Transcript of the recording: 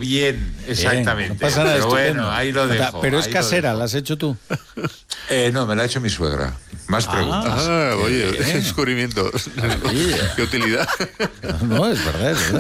bien, exactamente. No pasa nada, pero estupendo. bueno, ahí lo dejo. Pero es ahí casera, lo ¿la has hecho tú? dejo. No, me la ha hecho mi suegra. Más preguntas. Oye, descubrimiento. Qué utilidad. No, es verdad, es verdad.